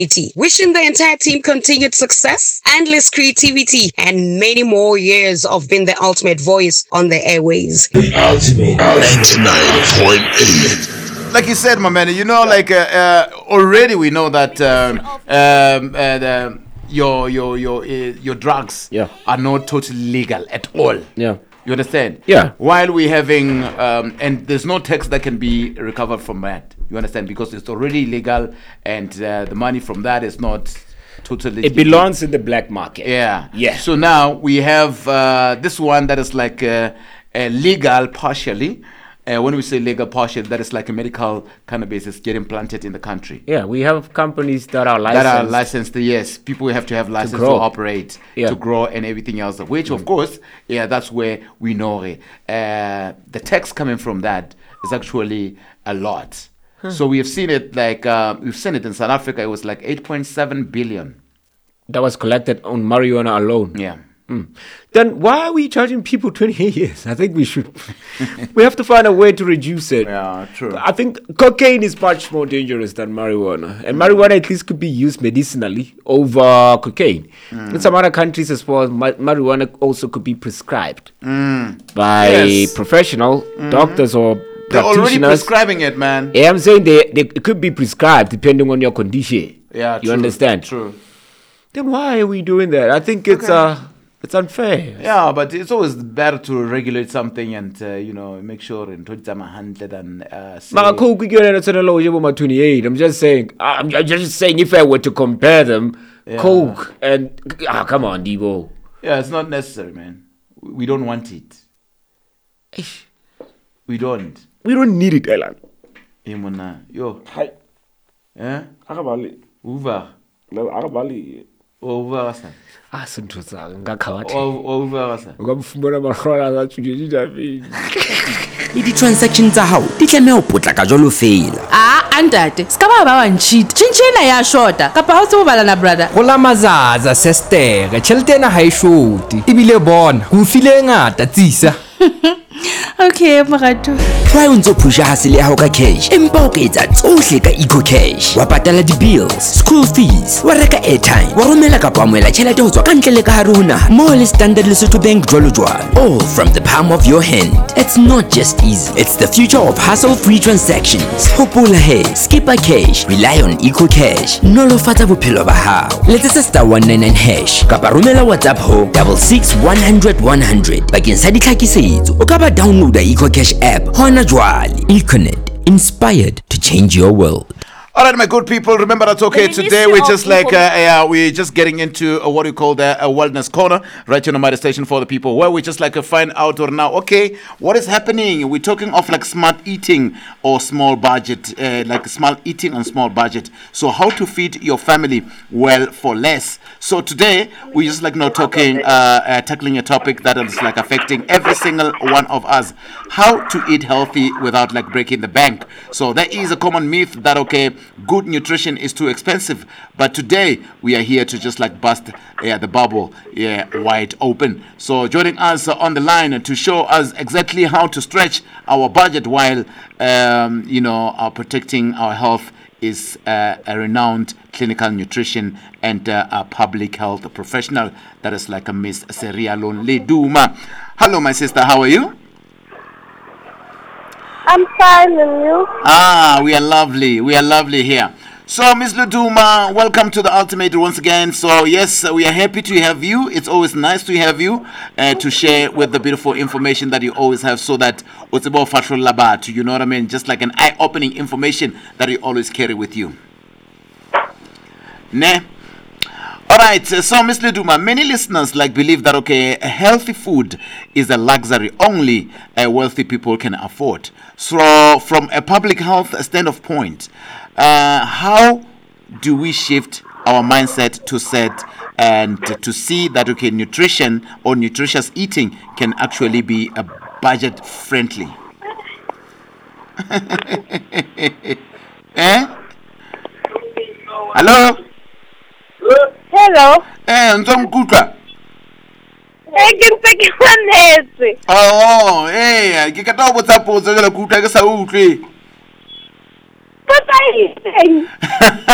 Wishing the entire team continued success, endless creativity, and many more years of being the ultimate voice on the airways. The ultimate 99.8. Like you said, my man, already we know that your drugs are not totally legal at all. Yeah. You understand? Yeah. While we're having, and there's no tax that can be recovered from that. You understand? Because it's already illegal, and the money from that is not totally. It belongs in the black market. Yeah. Yeah. So now we have this one that is like legal partially. When we say legal partially, that is like a medical cannabis is getting planted in the country. Yeah, we have companies that are licensed. Yes. People have to have license to operate, to grow and everything else. Which, of course, that's where we know it. The tax coming from that is actually a lot. So we have seen it we've seen it in South Africa. It was like 8.7 billion. That was collected on marijuana alone. Yeah. Then why are we charging people 28 years? I think we should. We have to find a way to reduce it. Yeah, true. I think cocaine is much more dangerous than marijuana. And marijuana at least could be used medicinally over cocaine. In some other countries as well, marijuana also could be prescribed by professional doctors or they're already prescribing it, man. Yeah, I'm saying it could be prescribed depending on your condition. Yeah, you understand? True. Then why are we doing that? I think it's unfair. Yeah, but it's always better to regulate something and make sure and than I'm just saying. I'm just saying if I were to compare them, Coke and come on, Debo. Yeah, it's not necessary, man. We don't want it. We don't. We don't need it, Elan. Yo. Hi. Yeah. Akabali. Uva. Akabali. Over sa. Sintho tsa ngakhawathi. Over sa. Ukamfumana mahlola za tshujedi David. Le di-transaction tsa hao di tlameha ho potlaka jwalo fela. Andate ska ba wa ntshita tjhentjhena ya shota kapa ha o tse o balana brother go la mazaza sestere tjhelete ena ha e shoti ebile bona go file ngata tsisa. Okay, Marato. Try o ntso phusha hasele ya hao ka cash empa o ka etsa tsohle ka ecocash wa patala di-bills, school fees, wa reka airtime, wa romela kapa amoela tjhelete ho tswa ka ntle le ka hare ho naha mo le Standard Lesotho Bank jwalo-jwalo, all from the palm of your hand. It's not just easy, it's the future of hassle-free transactions. Hopola he, skipper cash, rely on ecocash, nolofatsa bophelo ba hao. Letsetsa *199# kapa romela WhatsApp ho 66 bakeng sa ditlhakisetso. O ka ba downloada ecocash app hona jwale. Econet, inspired to change your world. All right, my good people, remember that's okay. Today we're just we're just getting into what we call a wellness corner right here on my station for the people, where we just find out or now, okay, what is happening? We're talking of smart eating or small budget, smart eating on small budget. So how to feed your family well for less. So today we just talking, tackling a topic that is affecting every single one of us: how to eat healthy without breaking the bank. So there is a common myth that good nutrition is too expensive, but today we are here to just bust the bubble wide open. So joining us on the line to show us exactly how to stretch our budget while protecting our health is a renowned clinical nutrition and a public health professional that is a Miss Serialon Leduma. Hello, my sister, how are you? I'm fine, and you? We are lovely. We are lovely here. So, Ms. Leduma, welcome to the Ultimate once again. So, yes, we are happy to have you. It's always nice to have you to share with the beautiful information that you always have, so that it's about Fashul Labat, you know what I mean? Just like an eye-opening information that you always carry with you. Ne? All right, so Ms. Leduma, many listeners believe that healthy food is a luxury only wealthy people can afford. So, from a public health standpoint, how do we shift our mindset to set and to see that nutrition or nutritious eating can actually be a budget friendly? Hello. Hello. Nzongkutlwa. Ke ntse ke manetse. Ke ka tla botsa potso ke la kutlwa ke sa utlwe. Potsa eng?